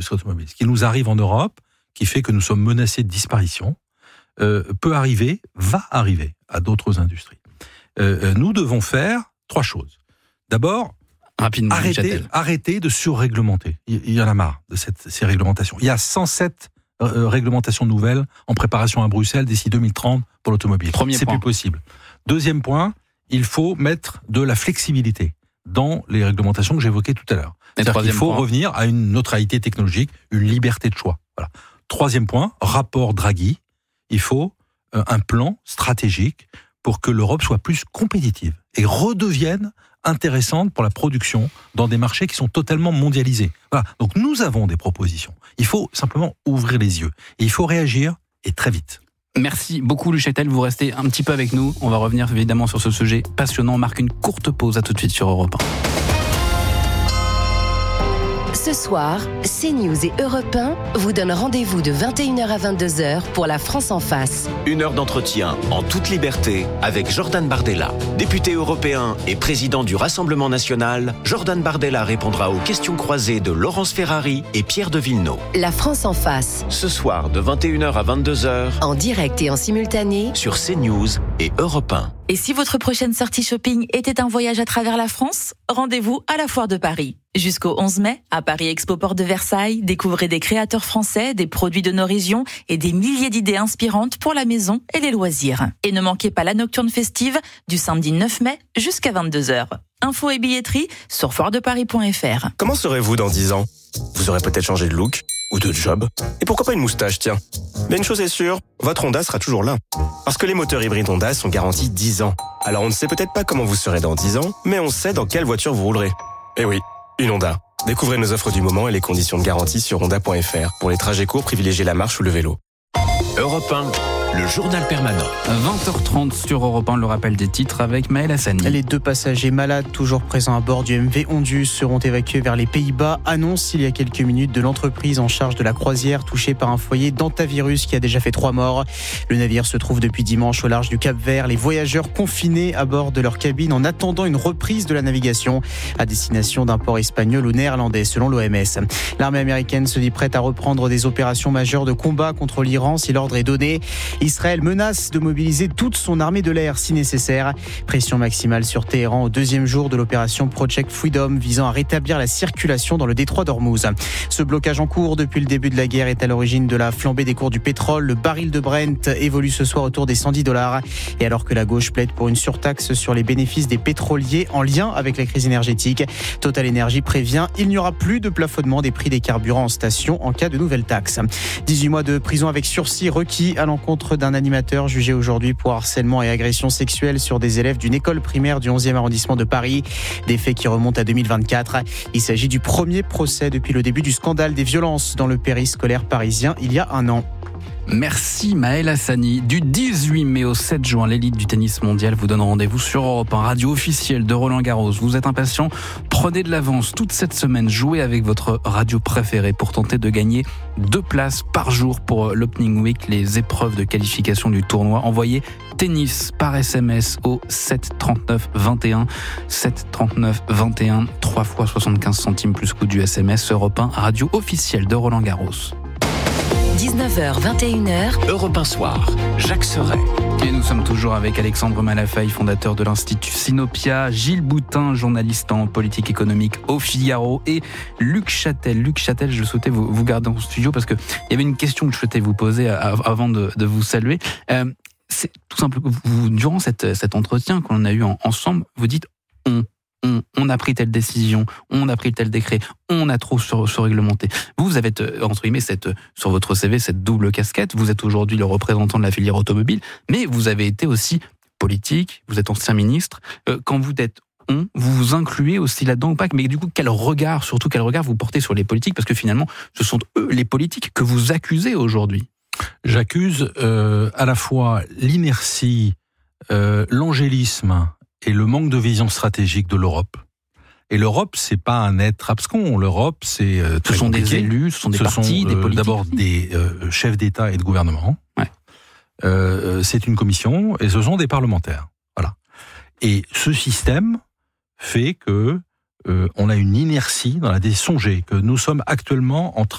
l'industrie automobile. Ce qui nous arrive en Europe, qui fait que nous sommes menacés de disparition, peut arriver, va arriver à d'autres industries. Nous devons faire 3 choses. D'abord, rapidement, arrêter de surréglementer. Il y en a marre de ces réglementations. Il y a 107 réglementations nouvelles en préparation à Bruxelles d'ici 2030 pour l'automobile. C'est plus possible. Deuxième point, il faut mettre de la flexibilité dans les réglementations que j'évoquais tout à l'heure. C'est-à-dire qu'il faut revenir à une neutralité technologique, une liberté de choix. Voilà. Troisième point, rapport Draghi, il faut un plan stratégique pour que l'Europe soit plus compétitive et redevienne intéressante pour la production dans des marchés qui sont totalement mondialisés. Voilà. Donc nous avons des propositions. Il faut simplement ouvrir les yeux. Et il faut réagir, et très vite. Merci beaucoup, Luc Châtel. Vous restez un petit peu avec nous. On va revenir évidemment sur ce sujet passionnant. On marque une courte pause. À tout de suite sur Europe 1. Ce soir, CNews et Europe 1 vous donnent rendez-vous de 21h à 22h pour La France en face. 1 heure d'entretien en toute liberté avec Jordan Bardella. Député européen et président du Rassemblement national, Jordan Bardella répondra aux questions croisées de Laurence Ferrari et Pierre de Villeneuve. La France en face. Ce soir de 21h à 22h. En direct et en simultané. Sur CNews et Europe 1. Et si votre prochaine sortie shopping était un voyage à travers la France, rendez-vous à la Foire de Paris. Jusqu'au 11 mai, à Paris Expo Porte de Versailles, découvrez des créateurs français, des produits de nos régions et des milliers d'idées inspirantes pour la maison et les loisirs. Et ne manquez pas la nocturne festive du samedi 9 mai jusqu'à 22h. Infos et billetterie sur foiredeparis.fr. Comment serez-vous dans 10 ans ? Vous aurez peut-être changé de look ou de job. Et pourquoi pas une moustache, tiens ? Mais une chose est sûre, votre Honda sera toujours là. Parce que les moteurs hybrides Honda sont garantis 10 ans. Alors on ne sait peut-être pas comment vous serez dans 10 ans, mais on sait dans quelle voiture vous roulerez. Eh oui, une Honda. Découvrez nos offres du moment et les conditions de garantie sur honda.fr. Pour les trajets courts, privilégiez la marche ou le vélo. Europe 1, le journal permanent. 20h30 sur Europe 1, le rappel des titres avec Maël Hassani. Les 2 passagers malades toujours présents à bord du MV Ondus seront évacués vers les Pays-Bas. Annonce il y a quelques minutes de l'entreprise en charge de la croisière touchée par un foyer d'hantavirus qui a déjà fait 3 morts. Le navire se trouve depuis dimanche au large du Cap-Vert. Les voyageurs confinés à bord de leur cabine en attendant une reprise de la navigation à destination d'un port espagnol ou néerlandais selon l'OMS. L'armée américaine se dit prête à reprendre des opérations majeures de combat contre l'Iran si l'ordre est donné. Israël menace de mobiliser toute son armée de l'air si nécessaire. Pression maximale sur Téhéran au 2e jour de l'opération Project Freedom visant à rétablir la circulation dans le détroit d'Ormuz. Ce blocage en cours depuis le début de la guerre est à l'origine de la flambée des cours du pétrole. Le baril de Brent évolue ce soir autour des $110. Et alors que la gauche plaide pour une surtaxe sur les bénéfices des pétroliers en lien avec la crise énergétique, Total Energy prévient il n'y aura plus de plafonnement des prix des carburants en station en cas de nouvelle taxe. 18 mois de prison avec sursis requis à l'encontre d'un animateur jugé aujourd'hui pour harcèlement et agression sexuelle sur des élèves d'une école primaire du 11e arrondissement de Paris. Des faits qui remontent à 2024. Il s'agit du premier procès depuis le début du scandale des violences dans le périscolaire parisien il y a 1 an. Merci Maël Hassani. Du 18 mai au 7 juin, l'élite du tennis mondial vous donne rendez-vous sur Europe 1, radio officielle de Roland Garros. Vous êtes impatient ? Prenez de l'avance toute cette semaine. Jouez avec votre radio préférée pour tenter de gagner 2 places par jour pour l'Opening Week, les épreuves de qualification du tournoi. Envoyez tennis par SMS au 739 21. 739 21, 3 fois 75 centimes plus coût du SMS. Europe 1, radio officielle de Roland Garros. 19h, 21h. Europe 1 soir, Jacques Serret. Et nous sommes toujours avec Alexandre Malafaille, fondateur de l'Institut Sinopia, Gilles Boutin, journaliste en politique économique au Figaro, et Luc Châtel. Luc Châtel, je souhaitais vous garder en studio parce qu'il y avait une question que je souhaitais vous poser avant de vous saluer. C'est tout simplement, durant cet entretien qu'on a eu ensemble, vous dites on a pris telle décision, on a pris tel décret, on a trop surréglementé. Vous avez, entre guillemets, sur votre CV, cette double casquette. Vous êtes aujourd'hui le représentant de la filière automobile, mais vous avez été aussi politique, vous êtes ancien ministre. Quand vous êtes vous vous incluez aussi là-dedans ou pas ? Mais du coup, quel regard vous portez sur les politiques ? Parce que finalement, ce sont eux, les politiques, que vous accusez aujourd'hui. J'accuse à la fois l'inertie, l'angélisme et le manque de vision stratégique de l'Europe. Et l'Europe, c'est pas un être abscon. L'Europe, c'est très compliqué. Ce sont des élus, ce sont des partis, des politiques. D'abord des chefs d'État et de gouvernement. Ouais. C'est une commission et ce sont des parlementaires. Voilà. Et ce système fait que on a une inertie dans la décision. Songez que nous sommes actuellement